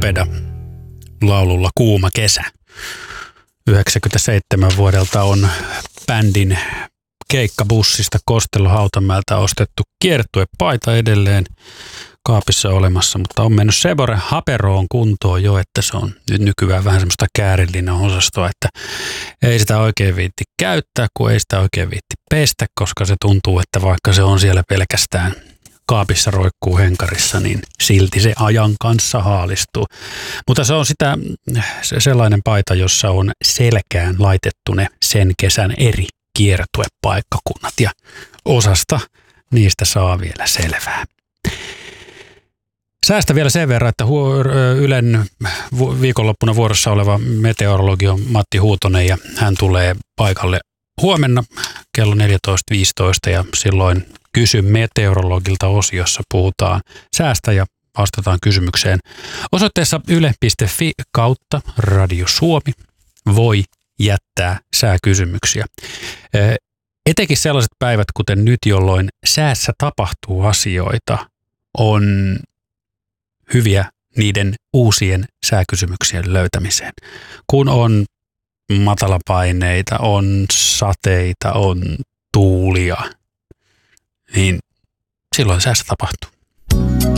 Tapeda laululla Kuuma kesä. 97 vuodelta on bändin keikkabussista Kostello Hautamäeltä ostettu kiertuepaita edelleen kaapissa olemassa, mutta on mennyt Sebore Haperoon kuntoon jo, että se on nyt nykyään vähän semmoista käärillinen osastoa, että ei sitä oikein viitti käyttää, kun ei sitä oikein viitti pestä, koska se tuntuu, että vaikka se on siellä pelkästään kaapissa roikkuu henkarissa, niin silti se ajan kanssa haalistuu. Mutta se on sellainen paita, jossa on selkään laitettu ne sen kesän eri kiertuepaikkakunnat ja osasta niistä saa vielä selvää. Säästä vielä sen verran, että Ylen viikonloppuna vuorossa oleva meteorologi on Matti Huutonen ja hän tulee paikalle huomenna kello 14.15 ja silloin Kysy meteorologilta -osiossa puhutaan säästä ja vastataan kysymykseen. Osoitteessa yle.fi/Radio Suomi voi jättää sääkysymyksiä. Etenkin sellaiset päivät kuten nyt, jolloin säässä tapahtuu asioita, on hyviä niiden uusien sääkysymyksien löytämiseen. Kun on matalapaineita, on sateita, on tuulia, niin silloin säässä tapahtuu.